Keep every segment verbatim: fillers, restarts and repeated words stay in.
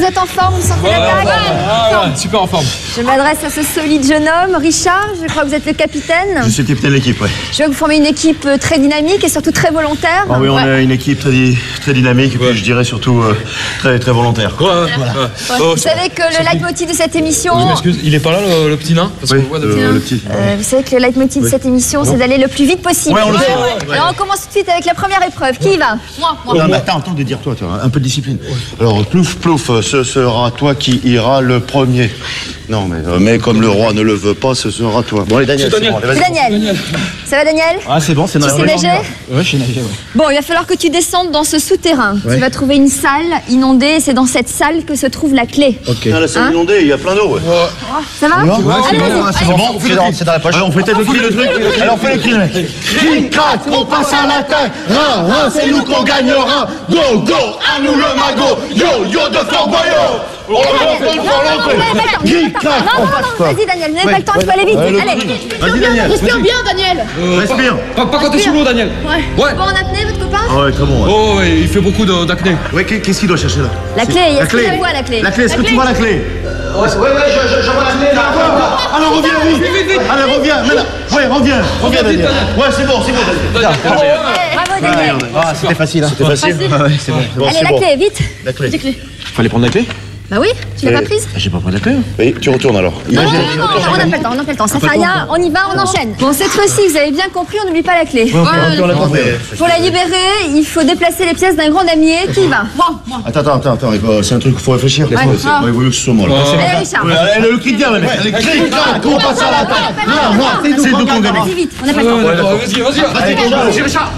vous êtes en forme, vous sentez Ouais, l'attaque? ouais, ouais, ouais, super en forme. Je m'adresse à ce solide jeune homme. Richard, je crois que vous êtes le capitaine. Je suis le capitaine de l'équipe, oui. Je vois que vous formez une équipe très dynamique et surtout très volontaire. Ah oui, on Ouais. est une équipe très, très dynamique et puis je dirais surtout euh, très, très volontaire. Ouais, ouais, Voilà. ouais. Ouais. Oh, Vous savez que le leitmotiv de cette émission... je m'excuse, il est pas là le, le petit nain parce Oui, qu'on voit de... euh, le petit. Euh, vous savez que le leitmotiv de cette émission, c'est d'aller le plus vite possible. Ouais, on le sait. Alors on commence tout de suite avec la première épreuve. Qui y va? Moi, moi. Non, mais attends, attends de dire toi, toi, un peu de discipline. Alors, plouf, plouf, ce sera toi qui ira le premier. Non, mais, euh, mais comme le roi ne le veut pas, ce sera toi. Bon, allez, Daniel, C'est Daniel. bon, allez, C'est vas-y. Daniel. Ça va, Daniel? Ah, c'est bon, c'est Tu sais normal. nager? Ouais, je sais nager, ouais. Bon, il va falloir que tu descendes dans ce souterrain. Ouais. Tu vas trouver une salle inondée. C'est dans cette salle que se trouve la clé. Ok. Ah, la salle Hein inondée, il y a plein d'eau. Ouais. Ça va? Ouais, Allez, c'est vas-y. bon, c'est bon, c'est dans, c'est dans la poche. Allez, on fait peut-être le cri, le truc. Allez, on fait le cri, le mec. Cri, crac, on passe à l'attaque. Rin, rin, c'est nous qu'on gagnera. Go, go, à nous le magot. Yo, yo de Fort Boyard. On Non, non, non, vous n'avez pas le temps. Cri, crac, Non, non, non, vas-y, Daniel, vous n'avez pas le temps, il faut aller vite. Allez. Vas-y, Daniel. Respire bien, Daniel. Respire. Pas, pas quand t'es sous l'eau, Daniel. Ouais. Ouais. Bon, en apnée, votre copain? Ah ouais, très bon. Ouais, Oh, ouais, il fait beaucoup de- d'acné. ouais qu'est-ce qu'il doit chercher là? La clé, La est-ce que clé. tu la vois, la clé? La clé, est-ce que tu vois la clé? Ouais, ouais, je, je, je vois la clé là. Alors reviens, vite. Allez, reviens, mais là. Ouais, reviens, reviens, Daniel. Ouais, c'est bon, c'est bon, Daniel. Bravo, Daniel. Ah, c'était facile, hein. C'était facile. Ah ouais, c'est bon. Bon, Allez, c'est la bon. clé, vite. La clé. Fallait prendre la clé? Bah oui, tu l'as Mais- pas prise? J'ai pas pris la clé. Oui, tu retournes alors. Non, non, non, non, on n'a pas le temps, on n'a pas le temps. Ça fait rien, on y va, on enchaîne. Bon, cette fois-ci, vous avez bien compris, on n'oublie pas la clé. on l'a compris. Pour la libérer, il faut déplacer les pièces d'un grand damier. Qui y va? Moi, moi. Attends, attends, attends, attends, euh, c'est un truc qu'il faut réfléchir. Ouais, Ouais. c'est- ouais, il vaut mieux que ce soit moi. là. Allez, Richard. Ouais, allez, le cri de guerre, le mec. Allez, cri, crac, on passe à l'attaque. Non, non, c'est nous qu'on gagne. Vas-y, vite, on n'a pas le temps. Ouais, d'accord, vas-y, vas-y. Allez, Vas-y, Richard.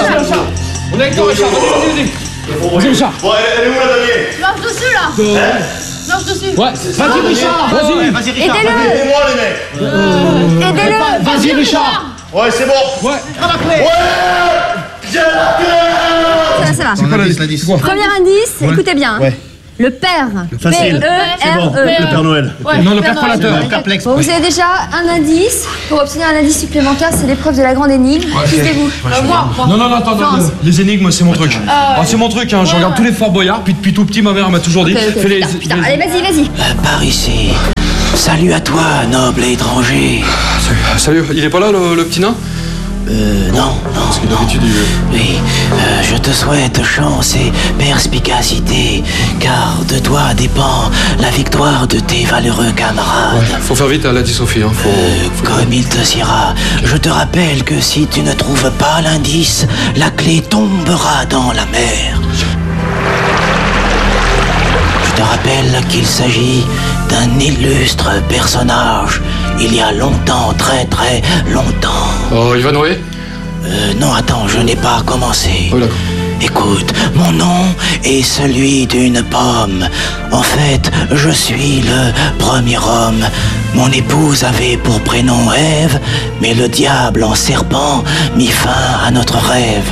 On est avec toi, Richard. Vas-y, vas-y, vas-y. Vas-y, Richard. Bon, elle est où la damier? Marche dessus, là. Marche dessus. Ouais. Vas-y, Richard. Vas-y. Vas-y, Richard. Aidez-le, Aidez-moi les mecs. aidez-le. Vas-y, Richard. Ouais, c'est bon. Ouais. Ouais, j'ai la clé. Ça va, ça va. C'est quoi l'indice, l'indice? Premier indice, écoutez bien. Ouais. Le père. Facile. P E C'est bon, R E. le Père Noël. Ouais, Non, le Père père Noël. collateur. Perplexe. Bon, vous avez déjà un indice. Pour obtenir un indice supplémentaire, c'est l'épreuve de la grande énigme. Qui c'est-vous? Euh, moi, moi. Non, non, non, attends, attends. France. Les énigmes, c'est mon truc. Ah, c'est mon truc, hein. Je regarde tous les Fort Boyard. Puis depuis tout petit, ma mère m'a toujours dit. Ok, ok, fais les. putain, putain. les- Allez, vas-y, vas-y. Par ici. Salut à toi, noble étranger. Salut, il est pas là, le, le petit nain? Euh, non, non, Parce que non. d'habitude, il. Oui, euh, je te souhaite chance et perspicacité, car de toi dépend la victoire de tes valeureux camarades. Faut faire vite, elle a dit Sophie, hein. Faut. Euh, comme il te sera, je te rappelle que si tu ne trouves pas l'indice, la clé tombera dans la mer. Je te rappelle qu'il s'agit d'un illustre personnage, il y a longtemps, très très longtemps. Oh, il va Noé? Euh, non, attends, je n'ai pas commencé. Oh, d'accord. Écoute, mon nom est celui d'une pomme. En fait, je suis le premier homme. Mon épouse avait pour prénom Ève, mais le diable en serpent mit fin à notre rêve.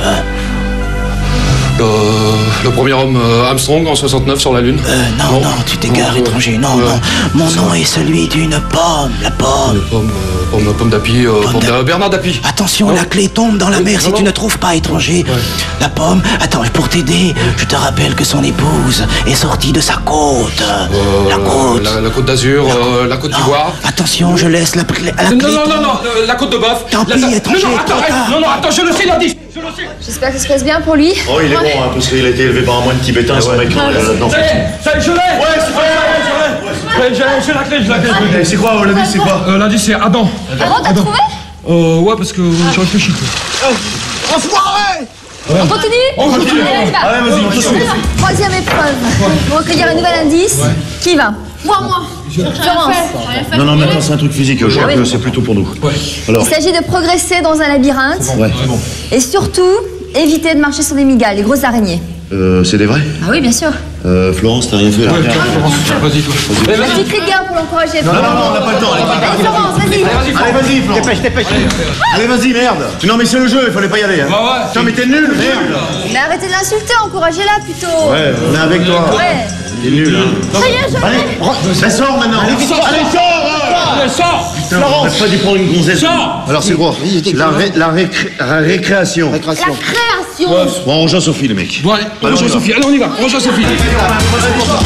Euh, le premier homme euh, Armstrong en soixante-neuf sur la Lune. Euh, non, non, tu t'égares, Non, euh, étranger. Non, ouais. non. Mon nom est celui d'une pomme, la pomme. Pomme, euh, pomme, pomme d'Api, euh, Pomme pomme d'Api. d'a- Bernard d'Api. Attention, Non. la clé tombe dans la mer si non, tu non. ne trouves pas, étranger. La pomme, attends, pour t'aider, je te rappelle que son épouse est sortie de sa côte. Euh, la côte. La, la côte d'Azur, euh, la côte Non, d'Ivoire. attention, je laisse la, clé- la Non, clé. non, non, tomber. non, euh, la côte de Boeuf. Tant La- pis, non, étranger, non, attends, trop hey, tard. non, non, attends, je le sais, l'indice. Je le sais. J'espère que ça se passe bien pour lui. Oh, il est bon, hein, parce qu'il a été élevé par un moine tibétain, ce mec. euh, là-dedans. Ça y est, ça y est, je l'ai. Ouais, c'est vrai. Ouais, J'ai j'ai la clé, j'ai la clé. je l'ai. Eh, c'est quoi, l'indice, c'est quoi? Euh, L'indice, c'est Adam. Avant, t'as trouvé? Euh, ouais, parce que j'ai réfléchi. quoi. On continue? On continue. Allez, on y va. Allez, vas-y, on continue. Alors, troisième épreuve. Pour recueillir un nouvel indice. Qui va? Moi, moi. Florence. Non, non, maintenant c'est un truc physique, je crois que c'est plutôt pour nous. Alors, Il s'agit de progresser dans un labyrinthe. ouais. Et surtout, éviter de marcher sur des migales, les grosses araignées. Euh, c'est des vrais? Ah oui, bien sûr. Euh, Florence, t'as rien fait là? Ouais, Viens. Florence, vas-y, toi. Allez, Un vas-y. petit cri de guerre pour l'encourager. Non, non, non, on n'a pas le temps. Allez, Allez, Florence, vas-y. Allez, vas-y, allez, vas-y, Florence. Dépêche, dépêche. Allez, vas-y, merde. Non, mais c'est le jeu, il fallait pas y aller. Hein. Bah ouais. Putain, mais t'es nul, merde. Mais arrêtez de l'insulter, encouragez-la plutôt. Ouais, on est avec toi. Ouais. T'es nul, hein. Ça y est, je Allez, ça sort maintenant. Allez, sors, allez, sors. Allez, sors. Putain, on n'a pas dû prendre une gonzesse. Sors. Alors, c'est quoi? La, ré- la, récré- la récréation. La création. Bon, on rejoint Sophie, les mecs. Bon, allez, on rejoint Sophie. Allez, on y va. On rejoint Sophie. Allez, on va- on va- on va-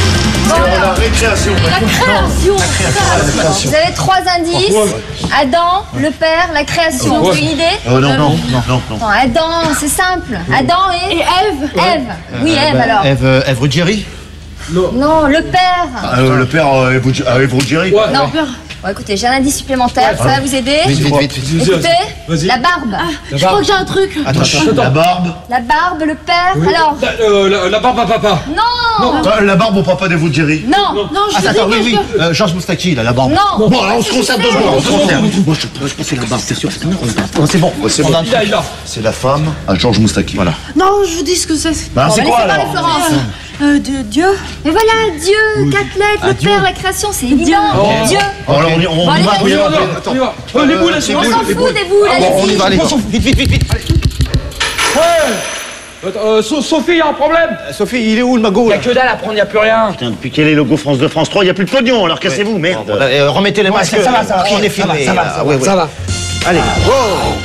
La récréation. La création. Vous avez trois indices. Adam, le père, la création. Vous avez une idée? Oh non, non, non, non, non. Non, Adam, c'est simple. Adam et... Et Ève. Ève. Oui, Ève alors. Ève, Ève Ruggieri. Non, le père. Euh, le père euh, Ève Ruggi- euh, Ève Ruggieri. Non. Bon, écoutez, j'ai un indice supplémentaire. Ça va vous aider? Vite, vite, vite, vite. Écoutez, Vas-y. la barbe. Je crois que j'ai un truc. Attends, la barbe. La barbe, le père. Alors, La, euh, la, la barbe à papa. non. Euh, La barbe au papa d'Ève Ruggieri. Non. Non, je Attends, veux attends, dire oui, que oui. Euh, Georges Moustaki, là, la barbe. Non. Bon, alors on se conserve deux secondes, on se conserve. Moi, je pense que c'est la barbe, c'est sûr. Non, c'est bon. C'est bon. Il a, il a. C'est la femme à Georges Moustaki. Voilà. Non, je vous dis ce que c'est. Bah, c'est Bon, quoi laissez alors parler Florence. Euh, de Dieu. Mais voilà, Dieu, quatre lettres, le père, la création, c'est évident. Dieu. Alors on y on Bon, y allez, va. allez, oui, On y va, on va. on y va. Euh, les boules, les On boules. s'en fout des boules, Bon, on y allez-y. va, allez. Vite, vite, vite, vite. Euh, So- Sophie, y a un problème? Sophie, il est où le magot là? Que dalle à prendre, y a plus rien. Putain, depuis quel est le logo France deux, France trois, il n'y a plus de pognon, alors cassez-vous, merde. Euh, Remettez les masques. ça va, ça va. On est filmé. Ça va, ça va, Ah, ouais, ouais. ça va. Allez.